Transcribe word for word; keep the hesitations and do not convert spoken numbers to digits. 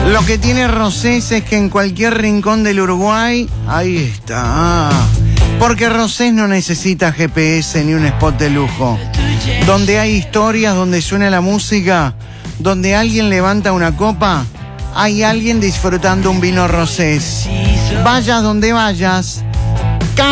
Lo que tiene Rosés es que en cualquier rincón del Uruguay, ahí está. Porque Rosés no necesita G P S ni un spot de lujo. Donde hay historias, donde suena la música, donde alguien levanta una copa, hay alguien disfrutando un vino Rosés. Vayas donde vayas,